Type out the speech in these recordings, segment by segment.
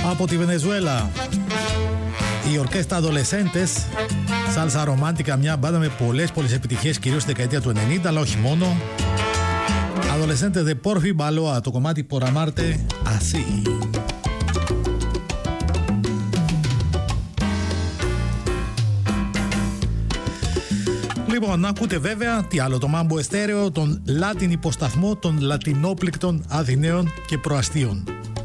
Από τη Βενεζουέλα, η ορκέστα Adolescentes, σάλσα ρομάντικα, μια μπάντα με πολλές επιτυχίες, κυρίως στη δεκαετία του 90, αλλά όχι μόνο. Adolescentes de Porfi Baloa, το κομμάτι Por Amarte Así. Λοιπόν, να ακούτε βέβαια τι άλλο, το Mambo Estéreo, τον Latin υποσταθμό των λατινόπληκτων Αθηναίων και προαστίων.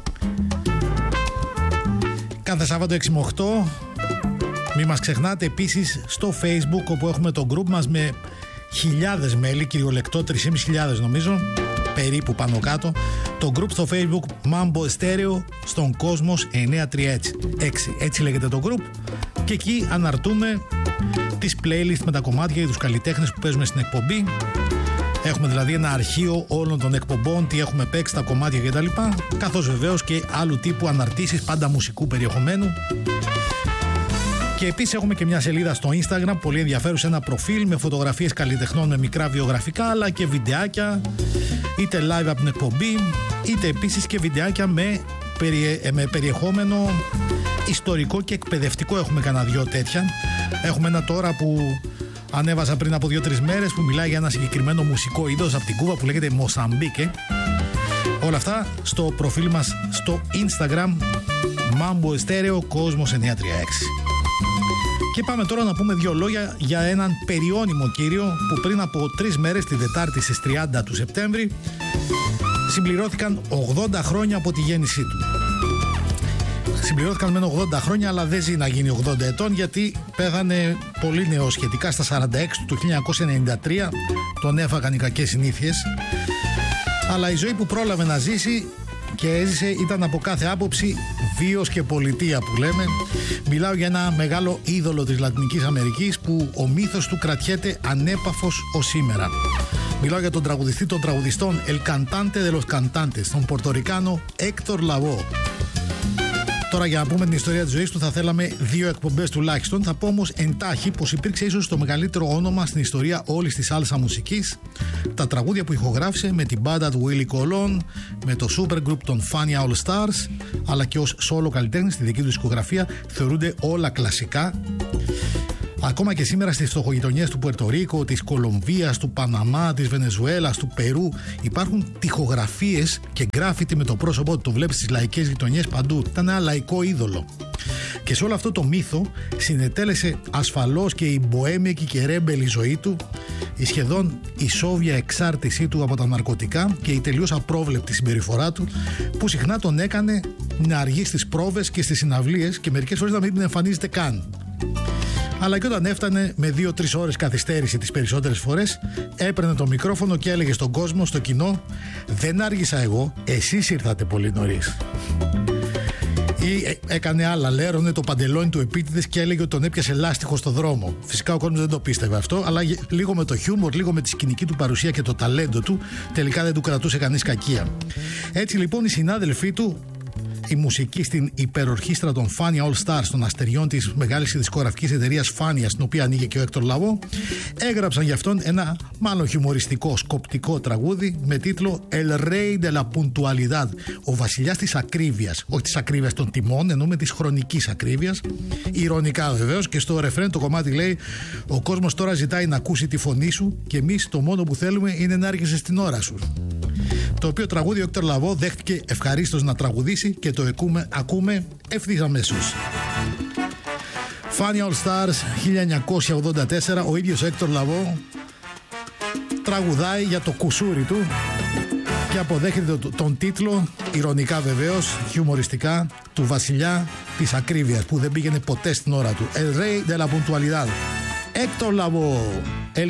Κάθε Σάββατο 6 με 8. Μην μας ξεχνάτε επίσης στο Facebook, όπου έχουμε το group μας με χιλιάδες μέλη, κυριολεκτό 3.500 νομίζω, περίπου πάνω κάτω. Το group στο Facebook Mambo Estéreo στον Κόσμος 936. Έτσι λέγεται το group. Και εκεί αναρτούμε τις playlist με τα κομμάτια για τους καλλιτέχνες που παίζουμε στην εκπομπή. Έχουμε δηλαδή ένα αρχείο όλων των εκπομπών, τι έχουμε παίξει, τα κομμάτια κτλ. Καθώς βεβαίως και άλλου τύπου αναρτήσεις, πάντα μουσικού περιεχομένου. Και επίσης έχουμε και μια σελίδα στο Instagram, πολύ ενδιαφέρουσα, ένα προφίλ με φωτογραφίες καλλιτεχνών με μικρά βιογραφικά, αλλά και βιντεάκια, είτε live από την εκπομπή, είτε επίσης και βιντεάκια με περιεχόμενο ιστορικό και εκπαιδευτικό. Έχουμε κανένα δυο τέτοια. Έχουμε ένα τώρα που ανέβασα πριν από 2-3 μέρες που μιλάει για ένα συγκεκριμένο μουσικό είδος από την Κούβα που λέγεται Μοσαμπίκε. Όλα αυτά στο προφίλ μας στο Instagram Mambo Estéreo Κόσμος 936. Και πάμε τώρα να πούμε δύο λόγια για έναν περιώνυμο κύριο που πριν από 3 μέρες, την Τετάρτη στις 30 του Σεπτέμβρη, συμπληρώθηκαν 80 χρόνια από τη γέννησή του. Συμπληρώθηκαν με 80 χρόνια, αλλά δεν ζει να γίνει 80 ετών, γιατί πέθανε πολύ νέο σχετικά, στα 46 του 1993. Τον έφαγαν οι κακές συνήθειες. Αλλά η ζωή που πρόλαβε να ζήσει και έζησε ήταν από κάθε άποψη βίος και πολιτεία που λέμε. Μιλάω για ένα μεγάλο είδωλο της Λατινικής Αμερικής που ο μύθος του κρατιέται ανέπαφος ως σήμερα. Μιλάω για τον τραγουδιστή των τραγουδιστών, El Cantante de los Cantantes, τον Πορτορικάνο Héctor Lavoe. Τώρα, για να πούμε την ιστορία της ζωής του, θα θέλαμε 2 εκπομπές τουλάχιστον. Θα πω όμως εντάχει πως υπήρξε ίσως το μεγαλύτερο όνομα στην ιστορία όλης της σάλσα μουσικής. Τα τραγούδια που ηχογράφησε με την μπάντα του Willie Colon, με το super group των Fania All Stars, αλλά και ως solo καλλιτέχνης στη δική του δισκογραφία, θεωρούνται όλα κλασικά. Ακόμα και σήμερα στις φτωχογειτονιές του Πουερτορίκο, της Κολομβίας, του Παναμά, της Βενεζουέλας, του Περού υπάρχουν τοιχογραφίες και γκράφιτι με το πρόσωπό του. Το βλέπεις στις λαϊκές γειτονιές παντού. Ήταν ένα λαϊκό είδωλο. Και σε όλο αυτό το μύθο συνετέλεσε ασφαλώς και η μποέμικη και ρέμπελη ζωή του, η σχεδόν ισόβια εξάρτησή του από τα ναρκωτικά και η τελείως απρόβλεπτη συμπεριφορά του, που συχνά τον έκανε να αργεί στις πρόβες και στις συναυλίες και μερικές φορές να μην την εμφανίζεται καν. Αλλά και όταν έφτανε με 2-3 ώρες καθυστέρηση τις περισσότερες φορές, έπαιρνε το μικρόφωνο και έλεγε στον κόσμο, στο κοινό, «Δεν άργησα εγώ, εσείς ήρθατε πολύ νωρίς». Ή έκανε άλλα, λέρωνε το παντελόνι του επίτηδες και έλεγε ότι τον έπιασε λάστιχο στο δρόμο. Φυσικά ο κόσμος δεν το πίστευε αυτό, αλλά λίγο με το χιούμορ, λίγο με τη σκηνική του παρουσία και το ταλέντο του, τελικά δεν του κρατούσε κανείς κακία. Έτσι λοιπόν οι συνάδελφοί του, η μουσική στην υπερορχήστρα των Fania All Stars, των αστεριών της μεγάλης δισκογραφικής εταιρείας Fania, στην οποία ανοίγε και ο Héctor Lavoe, έγραψαν για αυτόν ένα μάλλον χιουμοριστικό, σκοπτικό τραγούδι με τίτλο El Rey de la Puntualidad, ο βασιλιάς της ακρίβειας. Όχι της ακρίβειας των τιμών, εννοούμε της χρονικής ακρίβειας. Ηρωνικά βεβαίως, και στο ρεφρέν το κομμάτι λέει: «Ο κόσμος τώρα ζητάει να ακούσει τη φωνή σου και εμείς το μόνο που θέλουμε είναι να έρχεσαι στην ώρα σου». Το οποίο τραγούδι ο Héctor Lavoe δέχτηκε ευχαρίστως να τραγουδήσει και το ακούμε ευθύς αμέσως. Fania All Stars 1984, ο ίδιος Héctor Lavoe τραγουδάει για το κουσούρι του και αποδέχεται τον τίτλο, ηρωνικά βεβαίως, χιουμοριστικά, του βασιλιά της ακρίβειας που δεν πήγαινε ποτέ στην ώρα του. El Rey de la Puntualidad, Héctor Lavoe, El